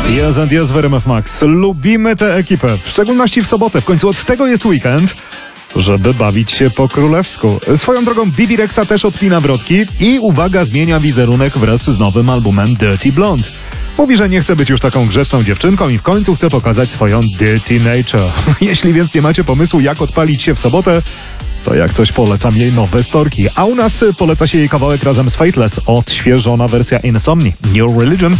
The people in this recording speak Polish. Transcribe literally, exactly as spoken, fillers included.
Yes and yes w R M F Max. Lubimy tę ekipę, w szczególności w sobotę. W końcu od tego jest weekend, żeby bawić się po królewsku. Swoją drogą Bibi Rexa też odpina wrotki i uwaga, zmienia wizerunek wraz z nowym albumem Dirty Blonde. Mówi, że nie chce być już taką grzeczną dziewczynką i w końcu chce pokazać swoją dirty nature. Jeśli więc nie macie pomysłu, jak odpalić się w sobotę, to jak coś polecam jej nowe storki. A u nas poleca się jej kawałek razem z Fateless, odświeżona wersja Insomni, New Religion.